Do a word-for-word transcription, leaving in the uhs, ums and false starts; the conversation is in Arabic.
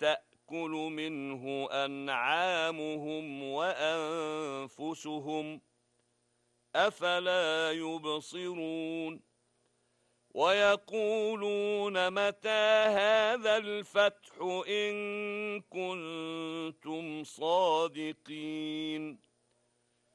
تأكل منه أنعامهم وأنفسهم أفلا يبصرون ويقولون متى هذا الفتح إن كنتم صادقين